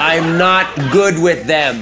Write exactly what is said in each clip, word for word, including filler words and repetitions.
I'm not good with them.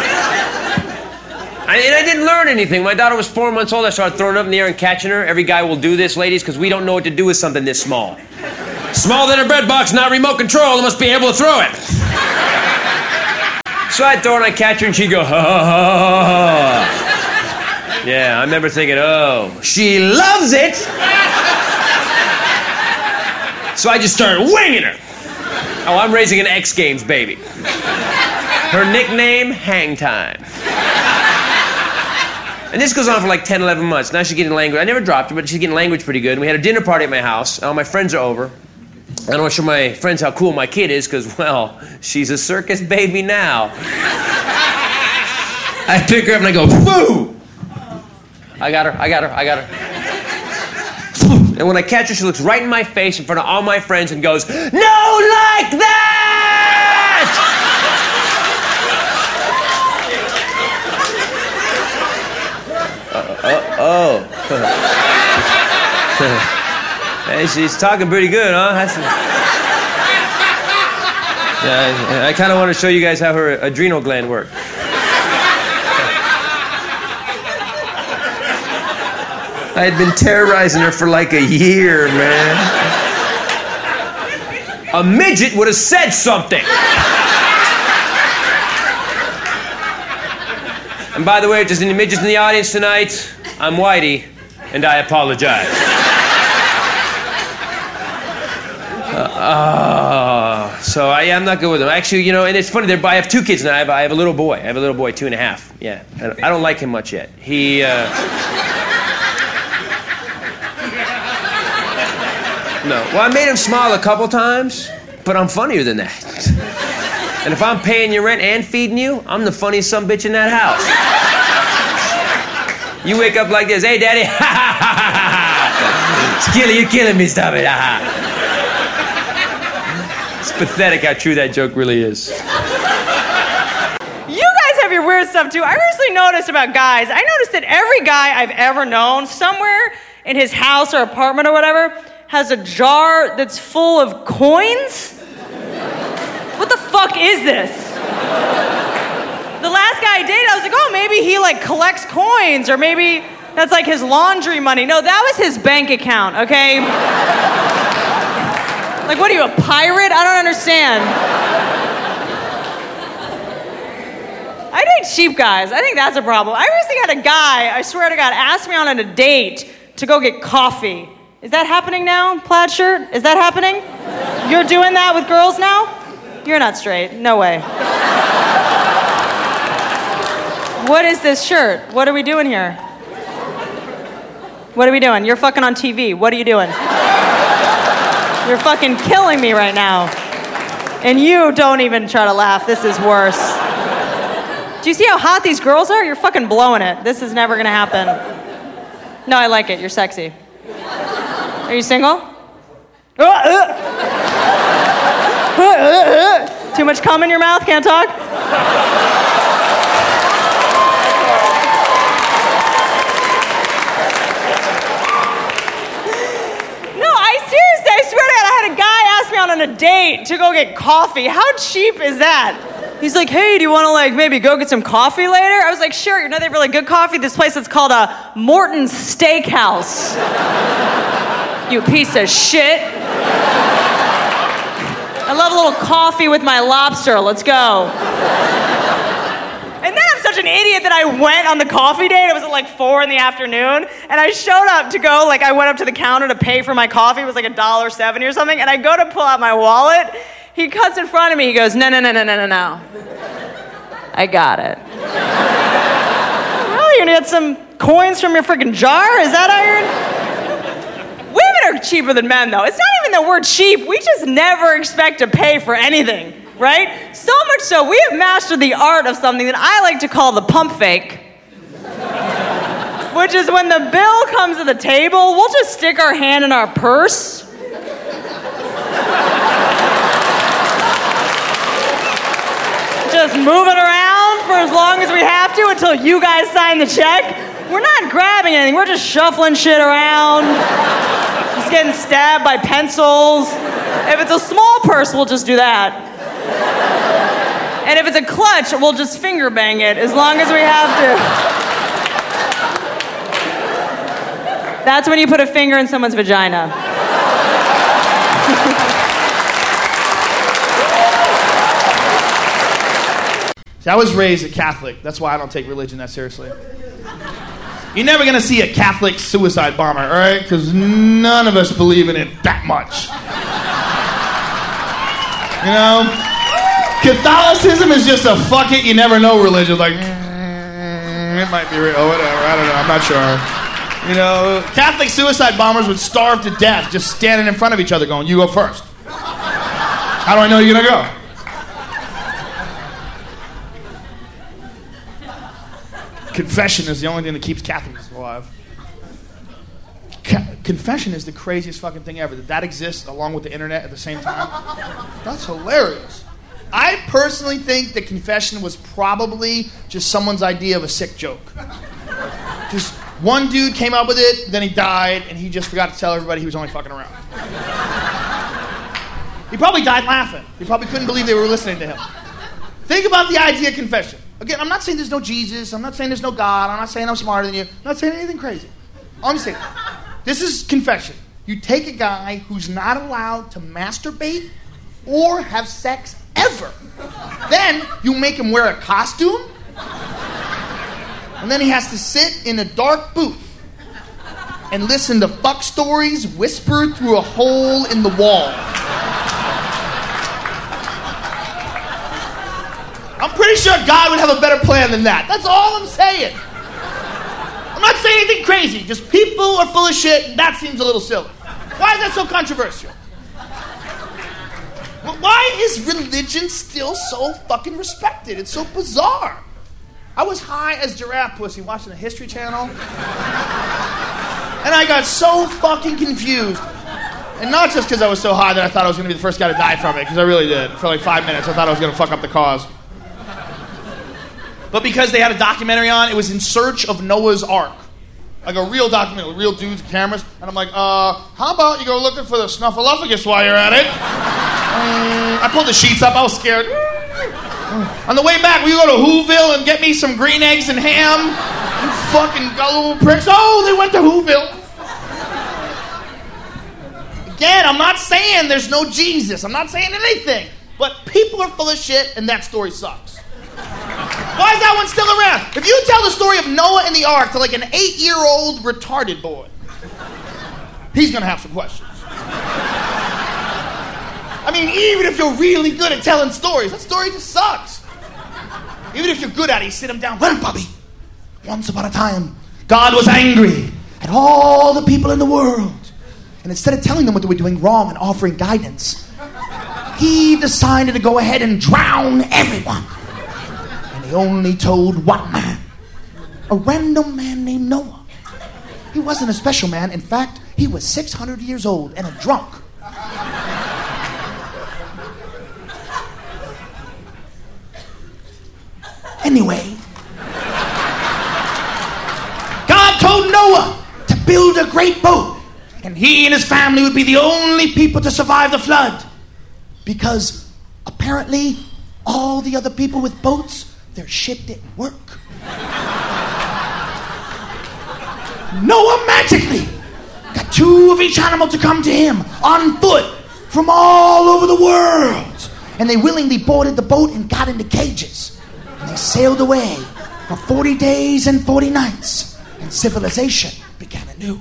I, and I didn't learn anything. My daughter was four months old. I started throwing it up in the air and catching her. Every guy will do this, ladies, because we don't know what to do with something this small. Smaller than a bread box, not remote control. I must be able to throw it. So I throw it and I catch her and she go, ha, ha, ha, ha. Yeah, I remember thinking, oh, she loves it. So I just started winging her. Oh, I'm raising an X Games baby. Her nickname, Hang Time. And this goes on for like ten, eleven months. Now she's getting language. I never dropped her, but she's getting language pretty good. And we had a dinner party at my house. All my friends are over. I don't want to show my friends how cool my kid is because, well, she's a circus baby now. I pick her up and I go, boo! I got her, I got her, I got her. And when I catch her, she looks right in my face in front of all my friends and goes, no, like that! Uh, uh, oh. Hey, she's talking pretty good, huh? That's a... yeah, I, I kind of want to show you guys how her adrenal gland works. I had been terrorizing her for like a year, man. A midget would have said something. And by the way, just any midgets in the audience tonight, I'm Whitey, and I apologize. Uh, uh, so I, yeah, I'm not good with them. Actually, you know, and it's funny. I have two kids now. I have, I have a little boy. I have a little boy, two and a half. Yeah, I don't like him much yet. He. Uh, no. Well, I made him smile a couple times, but I'm funnier than that. And if I'm paying your rent and feeding you, I'm the funniest sumbitch in that house. You wake up like this, hey, daddy, ha ha ha ha ha. It's killing, you're killing me, stop it, ha ha. It's pathetic how true that joke really is. You guys have your weird stuff too. I recently noticed about guys, I noticed that every guy I've ever known, somewhere in his house or apartment or whatever, has a jar that's full of coins. What the fuck is this? The last guy I dated, I was like, oh, maybe he like collects coins, or maybe that's like his laundry money. No, that was his bank account, okay? Like, what are you, a pirate? I don't understand. I date cheap guys. I think that's a problem. I recently had a guy, I swear to God, ask me on a date to go get coffee. Is that happening now, plaid shirt? Is that happening? You're doing that with girls now? You're not straight. No way. What is this shirt? What are we doing here? What are we doing? You're fucking on T V. What are you doing? You're fucking killing me right now. And you don't even try to laugh. This is worse. Do you see how hot these girls are? You're fucking blowing it. This is never gonna happen. No, I like it. You're sexy. Are you single? Uh, uh. Too much cum in your mouth? Can't talk? No, I seriously, I swear to God, I had a guy ask me out on a date to go get coffee. How cheap is that? He's like, hey, do you want to like maybe go get some coffee later? I was like, sure. You know they have really good coffee? This place that's called a Morton's Steakhouse. You piece of shit. I love a little coffee with my lobster. Let's go. And then I'm such an idiot that I went on the coffee date. It was at like four in the afternoon. And I showed up to go, like I went up to the counter to pay for my coffee. It was like a dollar seventy or something. And I go to pull out my wallet. He cuts in front of me. He goes, no, no, no, no, no, no, no. I got it. Well, you're gonna get some coins from your freaking jar? Is that how you're... Women are cheaper than men, though. It's not even that we're cheap. We just never expect to pay for anything, right? So much so, we have mastered the art of something that I like to call the pump fake. Which is when the bill comes to the table, we'll just stick our hand in our purse. Just move it around for as long as we have to until you guys sign the check. We're not grabbing anything. We're just shuffling shit around. Just getting stabbed by pencils. If it's a small purse, we'll just do that. And if it's a clutch, we'll just finger bang it as long as we have to. That's when you put a finger in someone's vagina. See, I was raised a Catholic. That's why I don't take religion that seriously. You're never going to see a Catholic suicide bomber, all right? Because none of us believe in it that much. You know? Catholicism is just a fuck it, you never know religion. Like, mm, it might be real, whatever, I don't know, I'm not sure. You know, Catholic suicide bombers would starve to death just standing in front of each other going, you go first. How do I know you're going to go? Confession is the only thing that keeps Catholics alive. Ca- confession is the craziest fucking thing ever. That that exists along with the internet at the same time. That's hilarious. I personally think that confession was probably just someone's idea of a sick joke. Just one dude came up with it, then he died, and he just forgot to tell everybody he was only fucking around. He probably died laughing. He probably couldn't believe they were listening to him. Think about the idea of confession. Again, I'm not saying there's no Jesus. I'm not saying there's no God. I'm not saying I'm smarter than you. I'm not saying anything crazy. I'm just saying, this is confession. You take a guy who's not allowed to masturbate or have sex ever. Then you make him wear a costume. And then he has to sit in a dark booth and listen to fuck stories whispered through a hole in the wall. I'm pretty sure God would have a better plan than that. That's all I'm saying. I'm not saying anything crazy. Just people are full of shit, and that seems a little silly. Why is that so controversial? Why is religion still so fucking respected? It's so bizarre. I was high as giraffe pussy watching the History Channel, and I got so fucking confused. And not just because I was so high that I thought I was going to be the first guy to die from it, because I really did. For like five minutes, I thought I was going to fuck up the cause. But because they had a documentary on, it was In Search of Noah's Ark. Like a real documentary, real dudes and cameras. And I'm like, uh, how about you go looking for the snuffleupagus while you're at it? Um, I pulled the sheets up, I was scared. On the way back, we go to Whoville and get me some green eggs and ham. You fucking gullible pricks. Oh, they went to Whoville. Again, I'm not saying there's no Jesus. I'm not saying anything. But people are full of shit, and that story sucks. Why is that one still around? If you tell the story of Noah and the Ark to like an eight-year-old retarded boy, he's going to have some questions. I mean, even if you're really good at telling stories, that story just sucks. Even if you're good at it, you sit him down. Well, Bobby, once upon a time, God was angry at all the people in the world. And instead of telling them what they were doing wrong and offering guidance, he decided to go ahead and drown everyone. And he only told one man, a random man named Noah. He wasn't a special man. In fact, he was six hundred years old and a drunk. Anyway, God told Noah to build a great boat, and he and his family would be the only people to survive the flood, because apparently all the other people with boats, their shit didn't work. Noah magically got two of each animal to come to him on foot from all over the world, and they willingly boarded the boat and got into cages. And they sailed away for forty days and forty nights, and civilization began anew.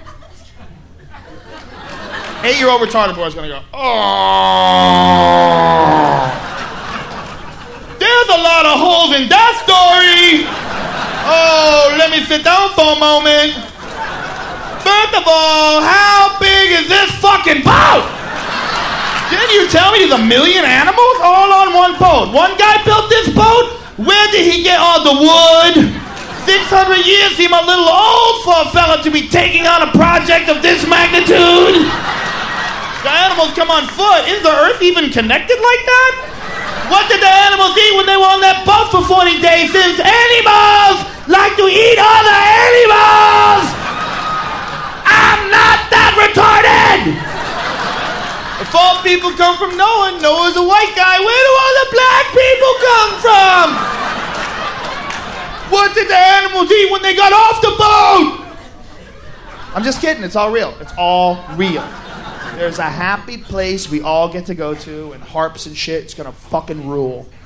Eight-year-old retarded boy is going to go, oh. There's a lot of holes in that story. Oh, let me sit down for a moment. First of all, how big is this fucking boat? Didn't you tell me there's a million animals all on one boat? One guy built this boat? Where did he get all the wood? six hundred years seem a little old for a fella to be taking on a project of this magnitude. The animals come on foot. Is the earth even connected like that? What did the animals eat when they were on that boat for forty days? Since animals like to eat other animals! I'm not that retarded! If all people come from Noah, Noah's a white guy, where do all the black people come Mom! What did the animals eat when they got off the boat? I'm just kidding. It's all real. It's all real. There's a happy place we all get to go to, and harps and shit. It's gonna fucking rule.